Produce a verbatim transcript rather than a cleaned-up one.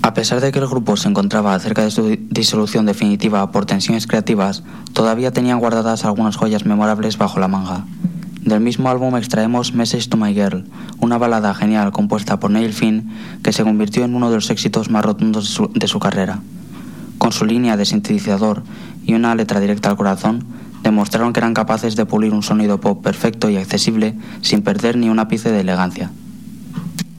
A pesar de que el grupo se encontraba cerca de su disolución definitiva por tensiones creativas, todavía tenían guardadas algunas joyas memorables bajo la manga. Del mismo álbum extraemos Message to My Girl, una balada genial compuesta por Neil Finn que se convirtió en uno de los éxitos más rotundos de su, de su carrera. Con su línea de sintetizador y una letra directa al corazón, demostraron que eran capaces de pulir un sonido pop perfecto y accesible sin perder ni un ápice de elegancia.